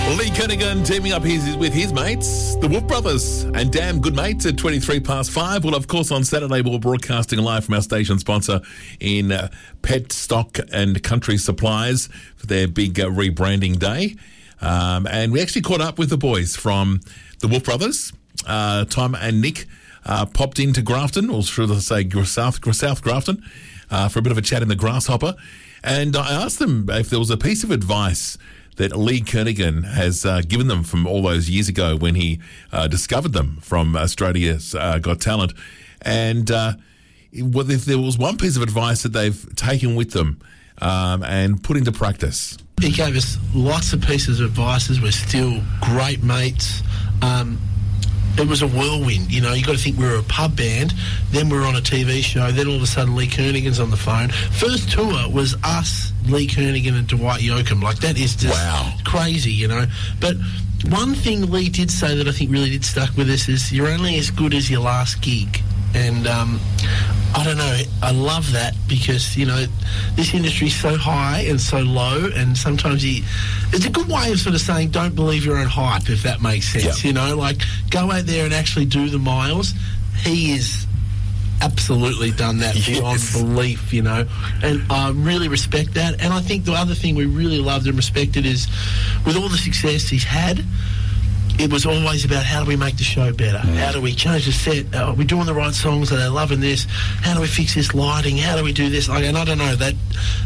Lee Kernaghan teaming up with his mates, the Wolf Brothers, and damn good mates at 5:23. Well, of course, on Saturday, we're broadcasting live from our station sponsor in Pet Stock and Country Supplies for their big rebranding day. And we actually caught up with the boys from the Wolf Brothers. Tom and Nick popped into Grafton, or should I say South Grafton, for a bit of a chat in the Grasshopper. And I asked them if there was a piece of advice that Lee Kernaghan has given them from all those years ago when he discovered them from Australia's Got Talent. And whether if there was one piece of advice that they've taken with them and put into practice. He gave us lots of pieces of advice. We're still great mates. It was a whirlwind, you know. You got to think we were a pub band, then we were on a TV show, then all of a sudden Lee Kernaghan's on the phone. First tour was us, Lee Kernaghan and Dwight Yoakam. Like, that is just crazy, you know. But one thing Lee did say that I think really did stuck with us is you're only as good as your last gig. And I don't know, I love that because, you know, this industry's so high and so low, and sometimes it's a good way of sort of saying don't believe your own hype, if that makes sense, you know, like go out there and actually do the miles. He is absolutely done that beyond belief, you know, and I really respect that. And I think the other thing we really loved and respected is with all the success he's had, it was always about how do we make the show better? How do we change the set? Are we doing the right songs? Are they loving this? How do we fix this lighting? How do we do this? And I don't know that.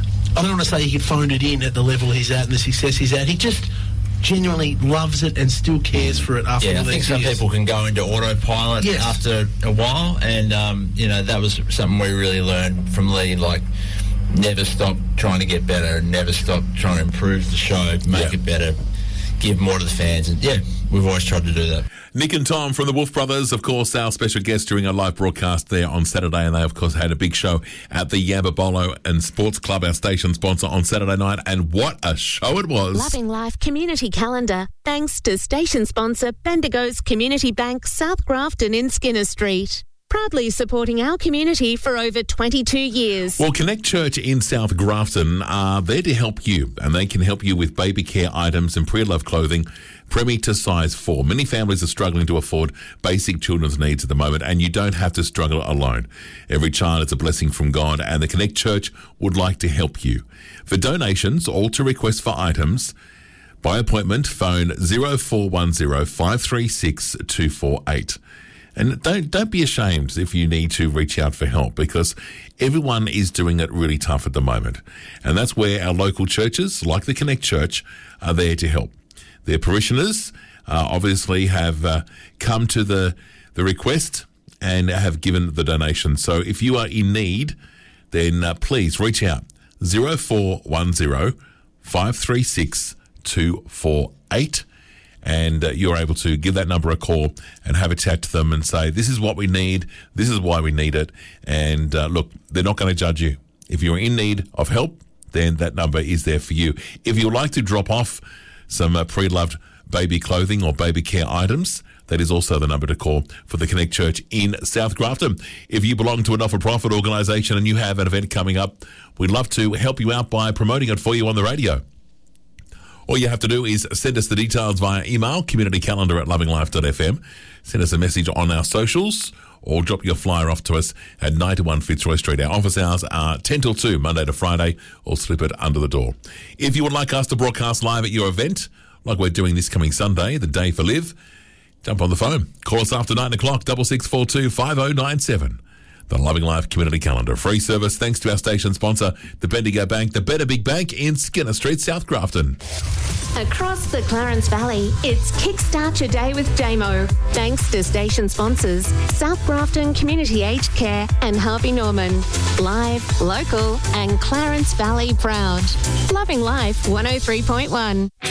I don't want to say he could phone it in at the level he's at and the success he's at. He just genuinely loves it and still cares for it after all these years. I think some people can go into autopilot after a while, and you know, that was something we really learned from Lee. Like, never stop trying to get better, never stop trying to improve the show, make it better, give more to the fans, and we've always tried to do that. Nick and Tom from the Wolf Brothers, of course, our special guests during our live broadcast there on Saturday, and they, of course, had a big show at the Yamba Bolo and Sports Club, our station sponsor, on Saturday night, and what a show it was. Loving Life Community Calendar, thanks to station sponsor Bendigo's Community Bank, South Grafton in Skinner Street. Proudly supporting our community for over 22 years. Well, Connect Church in South Grafton are there to help you, and they can help you with baby care items and pre-love clothing, preemie to size 4. Many families are struggling to afford basic children's needs at the moment, and you don't have to struggle alone. Every child is a blessing from God, and the Connect Church would like to help you. For donations, or to request for items, by appointment, phone 0410 536 248. And don't be ashamed if you need to reach out for help, because everyone is doing it really tough at the moment. And that's where our local churches, like the Connect Church, are there to help. Their parishioners obviously have come to the request and have given the donation. So if you are in need, then please reach out 0410 536 248. And you're able to give that number a call and have a chat to them and say, this is what we need, this is why we need it. And look, they're not going to judge you. If you're in need of help, then that number is there for you. If you'd like to drop off some pre-loved baby clothing or baby care items, that is also the number to call for the Connect Church in South Grafton. If you belong to a not-for-profit organisation and you have an event coming up, we'd love to help you out by promoting it for you on the radio. All you have to do is send us the details via email, communitycalendar@lovinglife.fm. Send us a message on our socials, or drop your flyer off to us at 91 Fitzroy Street. Our office hours are 10 till 2, Monday to Friday, or slip it under the door. If you would like us to broadcast live at your event, like we're doing this coming Sunday, the Day for Live, jump on the phone. Call us after 9 o'clock, 6642 5097. The Loving Life Community Calendar. Free service thanks to our station sponsor, the Bendigo Bank, the Better Big Bank in Skinner Street, South Grafton. Across the Clarence Valley, it's Kickstart Your Day with Damo. Thanks to station sponsors, South Grafton Community Aged Care and Harvey Norman. Live, local and Clarence Valley proud. Loving Life 103.1.